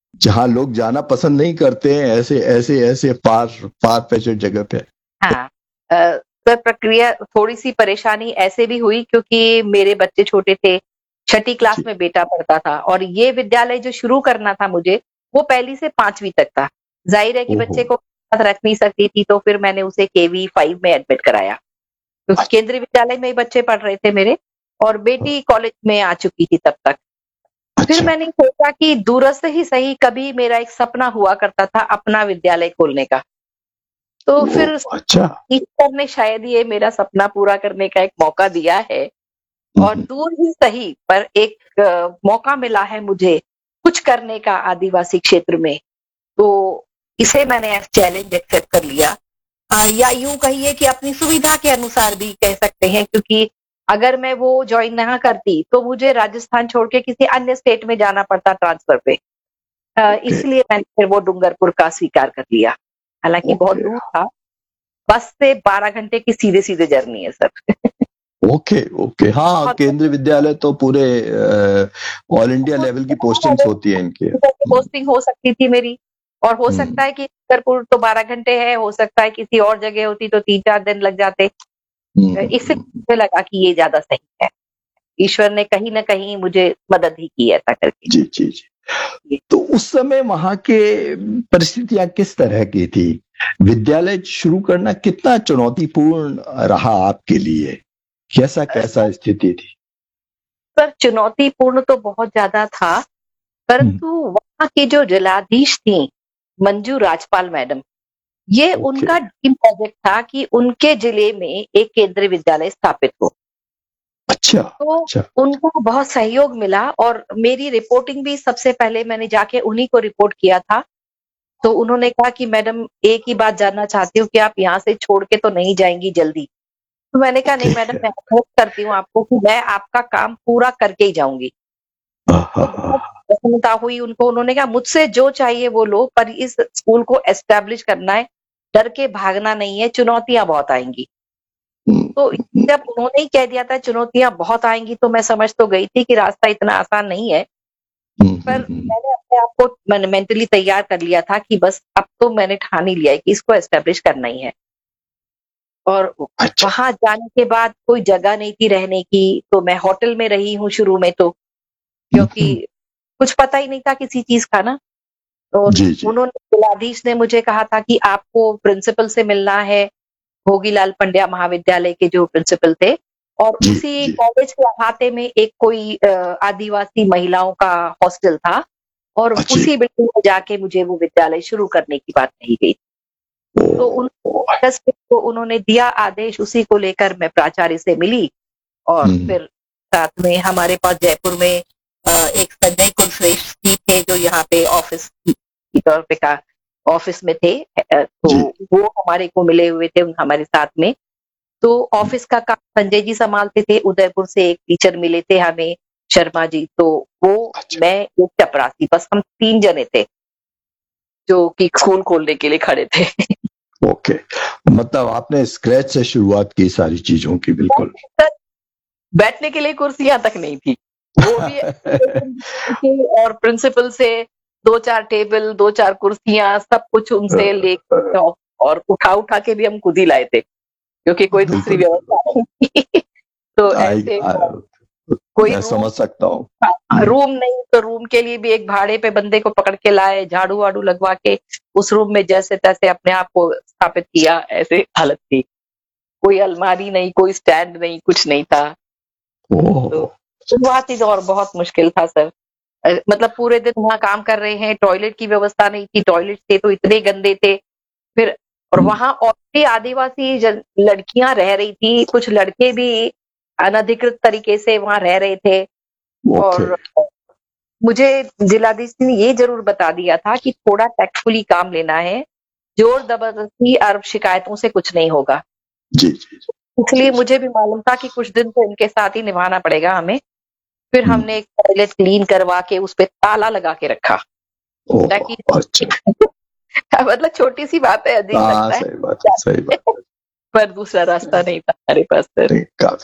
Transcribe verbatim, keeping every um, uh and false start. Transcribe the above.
जहाँ लोग जाना पसंद नहीं करते हैं, ऐसे ऐसे ऐसे फार फार फेचेड जगह पे। हाँ, अ, सर प्रक्रिया थोड़ी-सी परेशानी ऐसे भी हुई क्योंकि मेरे बच्चे छोटे थे, छठी क्लास जी। में बेटा पढ़ता था और ये विद्यालय जो शुरू करना था मुझे, वो पहली से पाँचवीं तक था। ज़ाहिर है कि ओहो! बच्चे को साथ रख नहीं सकती थी, तो फिर मैंने उसे केवी फाइव में एडमिट कराया। क्योंकि अच्छा। केंद्रीय विद्यालय में ही बच्चे पढ़ रहे थे मेरे और हाँ, बेटी कॉलेज में आ चुकी थी तब तक। फिर अच्छा। मैंने सोचा कि दूरस्थ ही सही, कभी मेरा एक सपना हुआ करता था अपना विद्यालय खोलने का। तो ओह! फिर अच्छा। ईश्वर ने शायद ये मेरा सपना पूरा करने का एक मौका दिया है हुँ, और हुँ। दूर ही सही पर एक अ, मौका मिला है मुझे कुछ करने का आदिवासी क्षेत्र में। तो इसे मैंने एज़ चैलेंज एक्सेप्ट कर लिया। अ, या यूँ कहिए कि अपनी सुविधा के अनुसार भी कह सकते हैं, क्योंकि अगर मैं वो जॉइन ना करती, तो मुझे राजस्थान छोड़ के किसी अन्य स्टेट में जाना पड़ता ट्रांसफर पे। अ, ओके, इसलिए मैंने फिर वो डूंगरपुर का स्वीकार कर लिया। हालाँकि बहुत ओके, दूर था, बस से बारह घंटे की सीधे-सीधे जर्नी है सर। Okay, okay. हाँ, बहुत केंद्रीय विद्यालय तो पूरे अ, ऑल इंडिया लेवल की पोस्टिंग्स होती है इनकी। हुँ, पोस्टिंग हो सकती थी मेरी और हो हुँ, सकता है कि डूंगरपुर तो बारह घंटे है, हो सकता है किसी और जगह होती तो तीन चार दिन लग जाते। हुँ, अ, हुँ, इससे हुँ। मुझे लगा कि ये ज़्यादा सही है। ईश्वर ने कहीं न कहीं मुझे मदद ही की ऐसा करके। जी, जी, जी। जी। तो उस समय वहाँ के परिस्थितियाँ किस तरह की थी? विद्यालय शुरू करना कितना चुनौतीपूर्ण रहा आपके लिए? अ, कैसा-कैसा स्थिति थी? सर चुनौतीपूर्ण तो बहुत ज़्यादा था, हुँ, परंतु वहाँ की जो जिलाधीश थीं, मंजू राजपाल मैडम, ये ओके। उनका ड्रीम प्रोजेक्ट था कि उनके जिले में एक केंद्रीय विद्यालय स्थापित हो। अच्छा, तो अच्छा। उनका बहुत सहयोग मिला और मेरी रिपोर्टिंग भी सबसे पहले मैंने जाके उन्हीं को रिपोर्ट किया था। तो उन्होंने कहा कि मैडम एक ही बात जानना चाहती हूँ कि आप यहाँ से छोड़ के तो नहीं जाएँगी जल्दी? तो मैंने कहा नहीं ओके। मैडम, मैं होप करती हूँ आपको कि मैं आपका काम पूरा करके ही जाऊँगी। तो बहुत आहाहा! प्रसन्नता हुई उनको, उन्होंने कहा मुझसे जो चाहिए वो लो, पर इस स्कूल को एस्टेब्लिश करना है, डर के भागना नहीं है, चुनौतियाँ बहुत आएँगी। हुँ, तो हुँ, हुँ, जब उन्होंने ही कह दिया था चुनौतियाँ बहुत आएँगी, तो मैं समझ तो गई थी कि रास्ता इतना आसान नहीं है। हुँ, पर हुँ, हुँ। मैंने अपने आप को मैंने मेंटली तैयार कर लिया था कि बस अब तो मैंने ठान ही लिया है कि इसको एस्टेब्लिश करना ही है। और अच्छा। वहाँ जाने के बाद कोई जगह नहीं थी रहने की, तो मैं होटल में रही हूँ शुरू में तो, हुँ, क्योंकि हुँ। कुछ पता ही नहीं था किसी चीज़ का ना। और जी, जी। उन्होंने जिलाधीश ने मुझे कहा था कि आपको प्रिंसिपल से मिलना है, भोगीलाल पंड्या महाविद्यालय के जो प्रिंसिपल थे, और जी, उसी जी। कॉलेज के अहाते में एक कोई अ, आदिवासी महिलाओं का हॉस्टल था और अच्छी। उसी बिल्डिंग में जाके मुझे वो विद्यालय शुरू करने की बात कही गई। तो ओह! उन ओह! अगस्त को उन्होंने दिया आदेश, उसी को लेकर मैं प्राचार्य से मिली और हुँ, फिर साथ में हमारे पास जयपुर में अ, एक संजय कुलश्रेष्ठ जी थे जो यहाँ पे ऑफिस की की तौर पे का ऑफिस में थे। अ, तो जी। वो हमारे को मिले हुए थे उन- हमारे साथ में। तो हुँ, ऑफिस का काम संजय जी संभालते थे, उदयपुर से एक टीचर मिले थे हमें, शर्मा जी, तो वो, अच्छा। मैं, एक चपरासी, बस हम तीन जने थे जो कि स्कूल खोलने के लिए खड़े थे। ओके। मतलब आपने स्क्रैच से शुरुआत की सारी चीज़ों की बिल्कुल। बैठने के लिए कुर्सियाँ तक नहीं थी। वो भी के और प्रिंसिपल से दो चार टेबल, दो चार कुर्सियाँ, सब कुछ अ उनसे अ, लेके औ और उठा-उठा के भी हम खुद ही लाए थे, क्योंकि कोई दूसरी बिल्कुल। व्यवस्था नहीं थी। तो आई ऐसे अ, कोई मैं रूम समझ सकता हूँ। हाँ, हुँ, रूम नहीं तो रूम के लिए भी एक भाड़े पे बंदे को पकड़ के लाए, झाड़ू-वाड़ू लगवा के उस रूम में जैसे-तैसे अपने आप को स्थापित किया, ऐसे हालत थी। कोई अलमारी नहीं, कोई स्टैंड नहीं, कुछ नहीं था। तो ओह! शुरुआती दौर बहुत मुश्किल था सर। अ, मतलब पूरे दिन वहाँ काम कर रहे हैं, टॉयलेट की व्यवस्था नहीं थी, टॉयलेट थे तो इतने गंदे थे। फिर और हुँ, वहाँ और भी आदिवासी जन लड़कियाँ रह रही थी, कुछ लड़के भी अनधिकृत तरीके से वहाँ रह रहे थे। ओके। और मुझे जिलाधीश ने ये ज़रूर बता दिया था कि थोड़ा टैक्टफुली काम लेना है, ज़ोर-ज़बरदस्ती और शिकायतों से कुछ नहीं होगा। जी, जी, जी। इसलिए जी, जी। मुझे भी मालूम था कि कुछ दिन तो इनके साथ ही निभाना पड़ेगा हमें। फिर हुँ, हमने एक टॉयलेट क्लीन करवा के उसपे ताला लगा के रखा, ओह! ताकि अच्छा। मतलब छोटी-सी बात है, अजीब हाँ, लगता है, सही बात है, सही बात है। पर दूसरा रास्ता नहीं था हमारे पास फिर। नहीं, काफ़ी